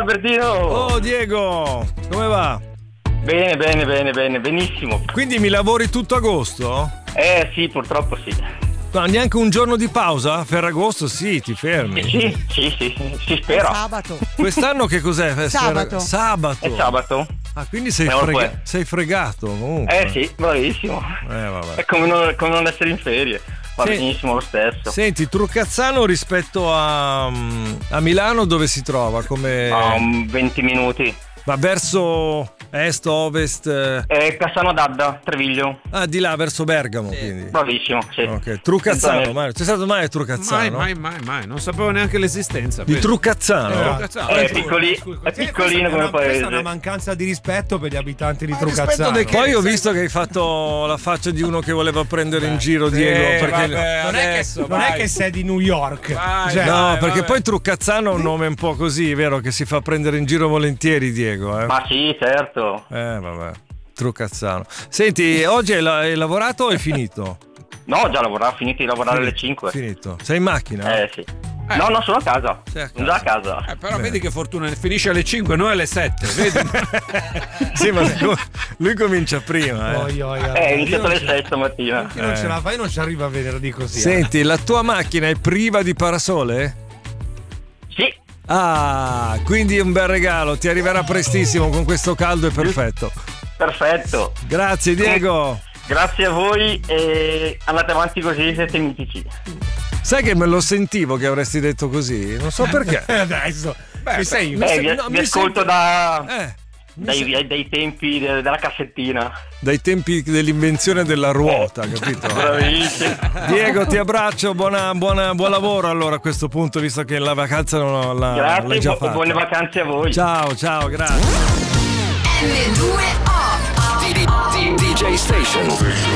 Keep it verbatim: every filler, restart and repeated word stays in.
Albertino. Oh Diego, come va? Bene, bene, bene, bene, benissimo. Quindi mi lavori tutto agosto? Eh sì, purtroppo sì. No, neanche un giorno di pausa? Ferragosto sì, ti fermi. Sì, sì, sì, sì, si spera. È sabato. Quest'anno che cos'è? Sabato. Sabato. È sabato. Ah, quindi sei, Eh, frega- poi- sei fregato comunque. Eh sì, bravissimo. Eh, vabbè. È come non, come non essere in ferie. Va Sì. benissimo lo stesso. Senti, Truccazzano rispetto a, a Milano dove si trova? Come... Ah, um, venti minuti. Va verso est, ovest? eh? È Cassano d'Adda, Treviglio. Ah, di là, verso Bergamo, quindi. Bravissimo, sì. Ok, Truccazzano, Mario. C'è stato mai a Truccazzano? Mai, mai, mai, mai. Non sapevo neanche l'esistenza. Di Truccazzano? Eh, Truccazzano. È, Eh, piccoli- scusa, è scusa. piccolino come Questa è una paese. mancanza di rispetto per gli abitanti di Rispetto Truccazzano. dei- Poi ho visto che hai fatto la faccia di uno che voleva prendere in giro Diego. Eh, perché... vabbè, non, è che, non è che sei di New York. Vai, Cioè, No, Vai, perché vabbè. poi Truccazzano è un nome un po' così, vero? Che si fa prendere in giro volentieri, Diego. Eh, Ma sì, certo. eh vabbè. Truccazzano. Senti, oggi hai, la- hai lavorato o hai finito? No, già lavoravo, finito di lavorare alle Finito, cinque. Sei in macchina? Eh sì. No, no, sono a casa. Sei a Sono già a casa. Eh, però Beh. vedi che fortuna, finisce alle cinque, noi alle sette. Vedi? Sì, ma lui- lui comincia prima. Eh. oi, oi, oi. Eh, ho iniziato alle Io sei stamattina. Chi non ce la fai non ci arriva venerdì così. eh. Senti, la tua macchina è priva di parasole? Sì, Ah, quindi è un bel regalo, ti arriverà prestissimo con questo caldo, è perfetto. perfetto. Grazie Diego. Grazie a voi e andate avanti così, siete mitici. Sai che me lo sentivo che avresti detto così? Non so perché. Eh, Adesso mi sei Beh, vi, no, vi mi ascolto sento- da, Eh, dai, dai tempi de- della cassettina. dai tempi dell'invenzione della ruota, capito? Bravissimo. Diego, ti abbraccio, buona, buona- buon lavoro allora a questo punto, visto che la vacanza non la, l'hai Grazie, già bu- fatta. buone vacanze a voi. Ciao, ciao, grazie. M due O D J Station.